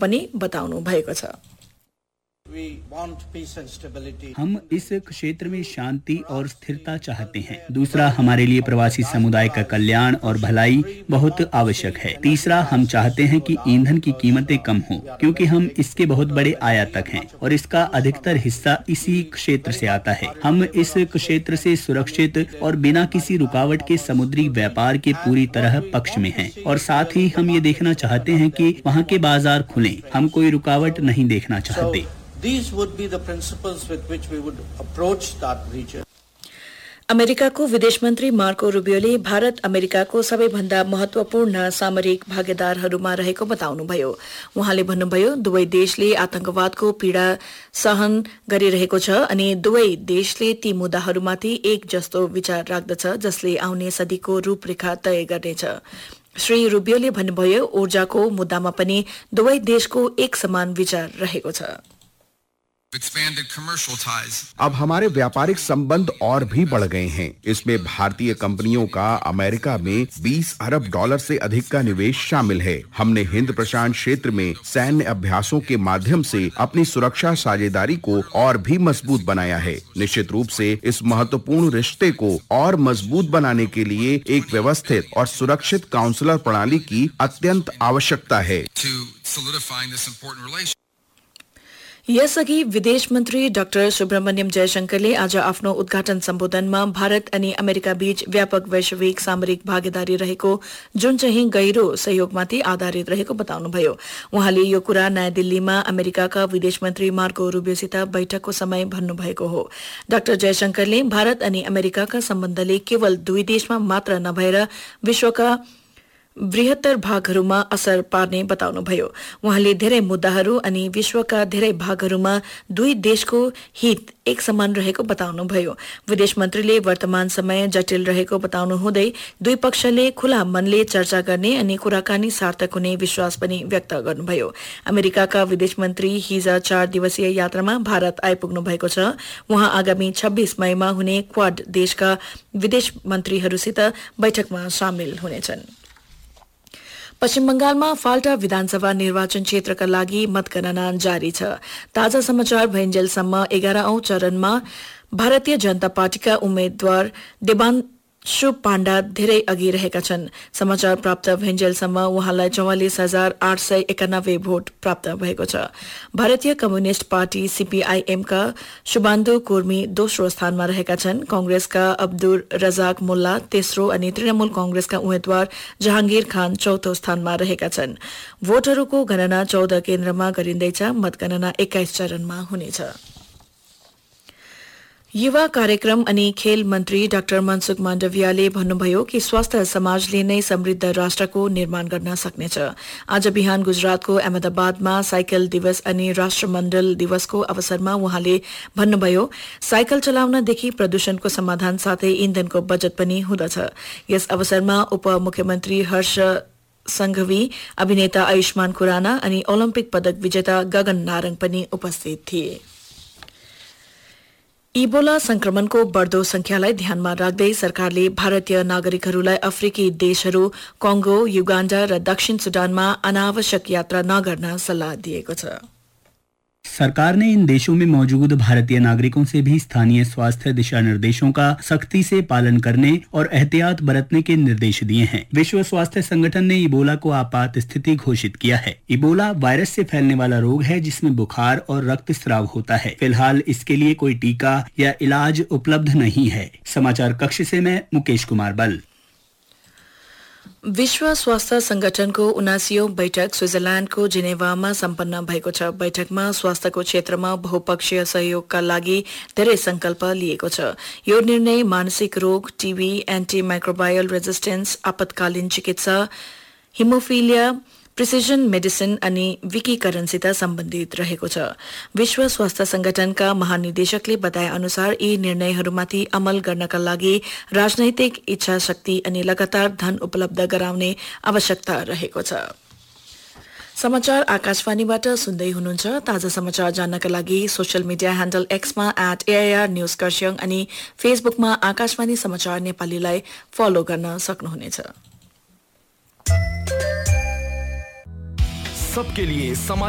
पनि बताउनु भएको छ। हम इस क्षेत्र में शांति और स्थिरता चाहते हैं। दूसरा, हमारे लिए प्रवासी समुदाय का कल्याण और भलाई बहुत आवश्यक है। तीसरा, हम चाहते हैं कि ईंधन की कीमतें कम हों, क्योंकि हम इसके बहुत बड़े आयातक हैं और इसका अधिकतर हिस्सा इसी क्षेत्र से आता है। हम इस क्षेत्र से सुरक्षित और बिना किसी रुकावट के समुद्री व्यापार के पूरी तरह पक्ष में हैं और साथ ही हम ये देखना चाहते हैं कि वहाँ के बाजार खुलें। हम कोई रुकावट नहीं देखना चाहते। These would be the principles with which we would approach that region. अमेरिकाको विदेश मन्त्री मार्को रुबियोले भारत अमेरिकाको सबैभन्दा महत्वपूर्ण सामरिक भागीदारहरूमा रहेको बताउनुभयो। उहाँले भन्नुभयो, दुवै देशले आतंकवादको पीड़ा सहन गरिरहेको छ अनि दुवै देशले ती मुद्दाहरूमाथि एक जस्तो विचार राख्दछ जसले आउने सदीको रूपरेखा तय गर्नेछ। श्री रुबियोले भन्नुभयो, ऊर्जाको मुद्दामा पनि दुवै देशको एक समान विचार रहेको छ। अब हमारे व्यापारिक संबंध और भी बढ़ गए हैं। इसमें भारतीय कंपनियों का अमेरिका में $20 अरब से अधिक का निवेश शामिल है। हमने हिंद प्रशांत क्षेत्र में सैन्य अभ्यासों के माध्यम से अपनी सुरक्षा साझेदारी को और भी मजबूत बनाया है। निश्चित रूप से इस महत्वपूर्ण रिश्ते को और मजबूत बनाने के लिए एक व्यवस्थित और सुरक्षित काउंसलर प्रणाली की अत्यंत आवश्यकता है। यसअघि विदेश मन्त्री डाक्टर सुब्रमण्यम जयशंकरले आज आफ्नो उद्घाटन सम्बोधनमा भारत अनि अमेरिका बीच व्यापक वैश्विक सामरिक भागीदारी रहेको जुन चाहिँ गहिरो सहयोगमाथि आधारित रहेको बताउनुभयो। उहाँले यो कुरा नयाँ दिल्लीमा अमेरिकाका विदेश मन्त्री मार्को रुबियोसित बैठकको समय भन्नुभएको हो। डाक्टर जयशंकरले भारत अनि अमेरिकाका सम्बन्धले केवल दुई देशमा मात्र नभएर विश्वका बृहत्तर भागहरूमा असर पार्ने बताउनुभयो। उहाँले धेरै मुद्दाहरू अनि विश्वका धेरै भागहरूमा दुई देशको हित एक समान रहेको बताउनुभयो। विदेश मन्त्रीले वर्तमान समय जटिल रहेको बताउनुहुँदै दुई पक्षले खुला मनले चर्चा गर्ने अनि कुराकानी सार्थक हुने विश्वास पनि व्यक्त गर्नुभयो। अमेरिकाका विदेश मन्त्री हिज 4 दिवसीय यात्रामा भारत आइपुग्नु भएको छ। उहाँ आगामी 26 मईमा हुने क्वाड देशका विदेश मन्त्रीहरूसित बैठकमा सामेल हुनेछन्। पश्चिम बंगालमा फाल्टा विधानसभा निर्वाचन क्षेत्रका लागि मतगणना जारी छ। ताजा समाचार भइन्जेलसम्म 11औं चरणमा भारतीय जनता पार्टीका उम्मेद्वार देवांशु पाण्डा धेरै अघि रहेका छन्। समाचार प्राप्त भइन्जेलसम्म उहाँलाई 44,891 भोट प्राप्त भएको छ। भारतीय कम्युनिष्ट पार्टी सीपीआईएम का शुभान्दु कुर्मी दोस्रो स्थानमा रहेका छन्। कांग्रेसका अब्दुल रजाक मुल्ला तेस्रो अनि तृणमूल कांग्रेसका उम्मेद्वार जहांगीर खान चौथो स्थानमा रहेका छन्। भोटहरूको गणना 14 केन्द्रमा गरिँदैछ। मतगणना 21 चरणमा हुनेछ। युवा कार्यक्रम अनि खेल मन्त्री डाक्टर मनसुख माण्डवियाले भन्नुभयो कि स्वास्थ्य समाजले नै समृद्ध राष्ट्रको निर्माण गर्न सक्नेछ। आज बिहान गुजरातको अहमदाबादमा साइकल दिवस अनि राष्ट्रमण्डल दिवसको अवसरमा उहाँले भन्नुभयो, साइकल चलाउनदेखि प्रदूषणको समाधान साथै इन्धनको बचत पनि हुँदछ। यस अवसरमा उपमुख्यमन्त्री हर्ष संघवी, अभिनेता आयुष्मान खुराना अनि ओलम्पिक पदक विजेता गगन नारंग पनि उपस्थित थिए। इबोला संक्रमणको बढ़दो संख्यालाई ध्यानमा राख्दै सरकारले भारतीय नागरिकहरूलाई अफ्रिकी देशहरू कंगो, युगाण्डा र दक्षिण सुडानमा अनावश्यक यात्रा नगर्न सल्लाह दिएको छ। सरकार ने इन देशों में मौजूद भारतीय नागरिकों से भी स्थानीय स्वास्थ्य दिशा निर्देशों का सख्ती से पालन करने और एहतियात बरतने के निर्देश दिए हैं। विश्व स्वास्थ्य संगठन ने इबोला को आपात स्थिति घोषित किया है। इबोला वायरस से फैलने वाला रोग है जिसमें बुखार और रक्त स्राव होता है। फिलहाल इसके लिए कोई टीका या इलाज उपलब्ध नहीं है। समाचार कक्ष से मैं मुकेश कुमार बल। विश्व स्वास्थ्य संगठनको 79औं बैठक स्विजरल्याण्डको जेनेवामा सम्पन्न भएको छ। बैठकमा स्वास्थ्यको क्षेत्रमा बहुपक्षीय सहयोगका लागि धेरै संकल्प लिएको छ। यो निर्णय मानसिक रोग, टीबी, एन्टी माइक्रोबायल रेजिस्टेन्स, आपतकालीन चिकित्सा, हिमोफिलिया, प्रिसिजन मेडिसिन अनि विकीकरणसित सम्बन्धित रहेको छ। विश्व स्वास्थ्य संगठनका महानिदेशकले बताए अनुसार यी निर्णयहरूमाथि अमल गर्नका लागि राजनैतिक इच्छा शक्ति अनि लगातार धन उपलब्ध गराउने आवश्यकता रहेको छ। समाचार आकाशवाणीबाट सुन्दै हुनुहुन्छ। ताजा समाचार जान्नका लागि social media handle एक्समा @AIR news Kurseong अनि फेसबुकमा आकाशवाणी समाचार नेपालीलाई फलो गर्न सक्नुहुनेछ। सबके लिए